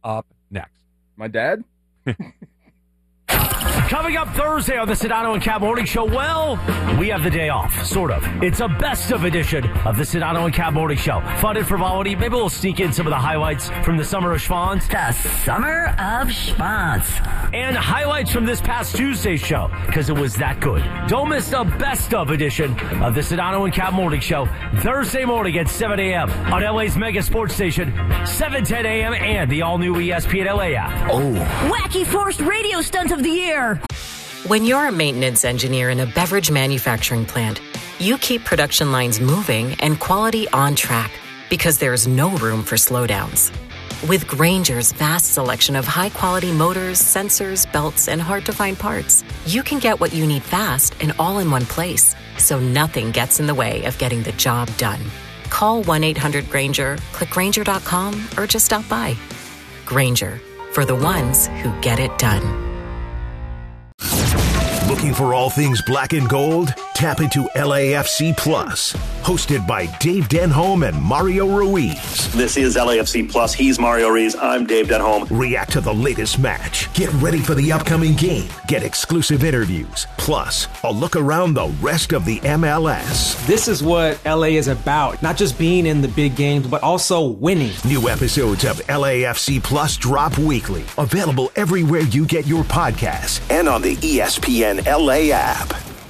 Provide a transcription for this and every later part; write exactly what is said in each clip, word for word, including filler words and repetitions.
up next. My dad? Coming up Thursday on the Sedano and Cab Morning Show, well, we have the day off, sort of. It's a best of edition of the Sedano and Cab Morning Show. Fun and frivolity. Maybe we'll sneak in some of the highlights from the Summer of Schwanz. The Summer of Schwanz. And highlights from this past Tuesday's show, because it was that good. Don't miss the best of edition of the Sedano and Cab Morning Show, Thursday morning at seven a.m. on L A's mega sports station, seven ten a.m. and the all-new E S P N L A app. Oh. Wacky Forced Radio Stunt of the Year. When you're a maintenance engineer in a beverage manufacturing plant, you keep production lines moving and quality on track because there's no room for slowdowns. With Grainger's vast selection of high-quality motors, sensors, belts, and hard-to-find parts, you can get what you need fast and all in one place, so nothing gets in the way of getting the job done. Call one eight hundred Grainger, click Grainger dot com, or just stop by. Grainger, for the ones who get it done. Looking for all things black and gold? Tap into L A F C Plus, hosted by Dave Denholm and Mario Ruiz. This is L A F C Plus. He's Mario Ruiz. I'm Dave Denholm. React to the latest match. Get ready for the upcoming game. Get exclusive interviews. Plus, a look around the rest of the M L S. This is what L A is about. Not just being in the big games, but also winning. New episodes of L A F C Plus drop weekly. Available everywhere you get your podcasts and on the E S P N L A app.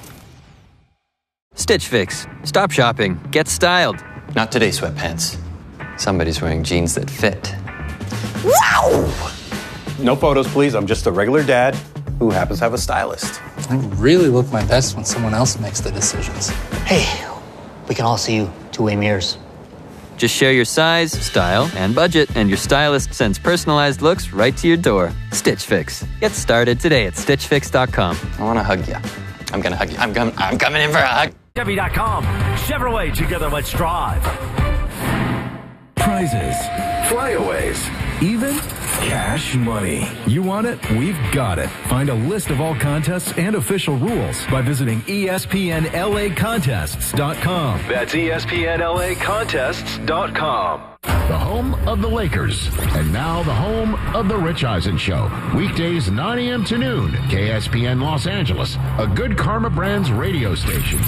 Stitch Fix. Stop shopping. Get styled. Not today, sweatpants. Somebody's wearing jeans that fit. Wow! No photos, please. I'm just a regular dad who happens to have a stylist. I really look my best when someone else makes the decisions. Hey, we can all see you two-way mirrors. Just share your size, style, and budget, and your stylist sends personalized looks right to your door. Stitch Fix. Get started today at stitch fix dot com. I want to hug you. I'm going to hug you. I'm, com- I'm coming in for a hug. Chevy dot com. Chevrolet, together let's drive. Prizes, flyaways, even cash money. You want it? We've got it. Find a list of all contests and official rules by visiting E S P N L A contests dot com. That's E S P N L A contests dot com. The home of the Lakers. And now the home of the Rich Eisen Show. Weekdays nine a.m. to noon. K S P N Los Angeles. A Good Karma Brands radio station.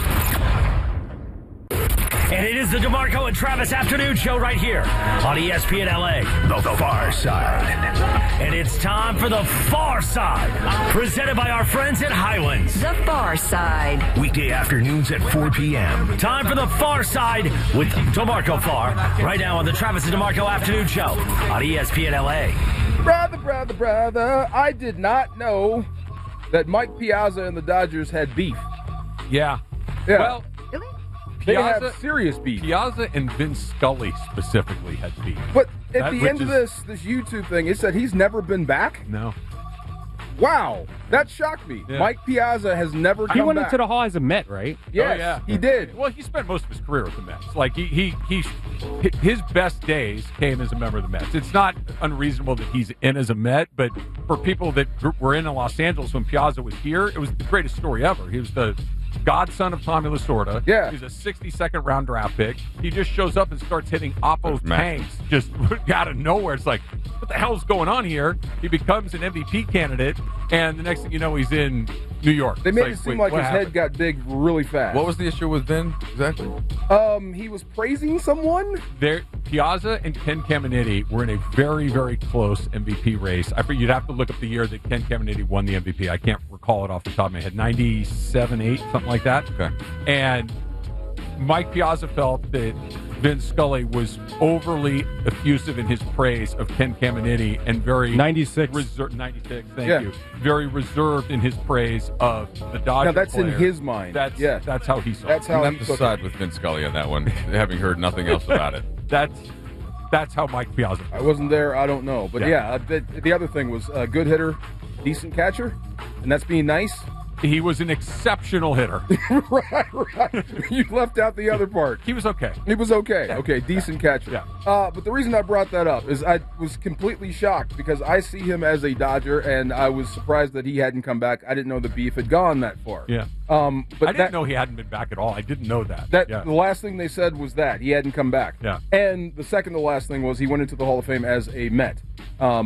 And it is the DeMarco and Travis Afternoon Show right here on E S P N L A. The Far Side. And it's time for The Far Side, presented by our friends at Highlands. The Far Side. Weekday afternoons at four p.m. Time for The Far Side with DeMarco Far, right now on the Travis and DeMarco Afternoon Show on E S P N L A. Brother, brother, brother, I did not know that Mike Piazza and the Dodgers had beef. Yeah. Yeah. Well, They Piazza, have serious beef. Piazza and Vince Scully specifically had beef. But at That- the which end of is- this this YouTube thing, it said he's never been back. No. Wow, that shocked me. Yeah. Mike Piazza has never come He went back. into the Hall as a Met, right? Yes, Oh, yeah. he did. Well, he spent most of his career with the Mets. Like, he, he, he, his best days came as a member of the Mets. It's not unreasonable that he's in as a Met, but for people that were in Los Angeles when Piazza was here, it was the greatest story ever. He was the godson of Tommy Lasorda. Yeah. He's a sixty-second round draft pick. He just shows up and starts hitting Oppo tanks just out of nowhere. It's like, what the hell's going on here? He becomes an M V P candidate, and the next thing you know, he's in New York. They It's made like, it seem wait, like what his happened? head got big really fast. What was the issue with Vin exactly? Um, he was praising someone. There, Piazza and Ken Caminiti were in a very, very close M V P race. I think you'd have to look up the year that Ken Caminiti won the M V P. I can't recall it off the top of my head. ninety-seven, eight, something like that. Okay. And Mike Piazza felt that Vince Scully was overly effusive in his praise of Ken Caminiti and very ninety-six. Reser- ninety-six, thank Yeah. you. Very reserved in his praise of the Dodgers. Now that's player. in his mind. That's yeah, that's how he saw That's it. how I'm he not took side it. with Vince Scully on that one, having heard nothing else about it. That's that's how Mike Piazza. I wasn't there. I don't know, but Yeah. yeah, uh, the, the other thing was a good hitter, decent catcher, and that's being nice. He was an exceptional hitter. right, right. You left out the other part. He was okay. He was okay. Okay, decent catcher. Yeah. Uh, but the reason I brought that up is I was completely shocked because I see him as a Dodger, and I was surprised that he hadn't come back. I didn't know the beef had gone that far. Yeah. Um, but I didn't that, know he hadn't been back at all. I didn't know that. That yeah. the last thing they said was that he hadn't come back. Yeah. And the second to last thing was he went into the Hall of Fame as a Met. Um,